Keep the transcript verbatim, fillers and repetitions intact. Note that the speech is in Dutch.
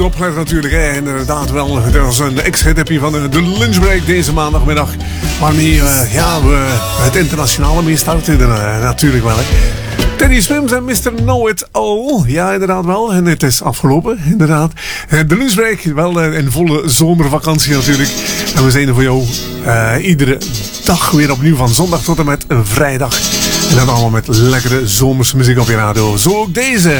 Opgelet natuurlijk, hè. Inderdaad wel. Dat was een extra tipje van de lunchbreak deze maandagmiddag. Waarmee uh, ja, we het internationale mee starten. Uh, natuurlijk wel, hè. Teddy Swims en mister Know It All. Ja, inderdaad wel. En het is afgelopen, inderdaad. De lunchbreak, wel uh, in volle zomervakantie natuurlijk. En we zijn er voor jou uh, iedere dag weer opnieuw van zondag tot en met vrijdag. En dat allemaal met lekkere zomerse muziek op je radio. Zo ook deze.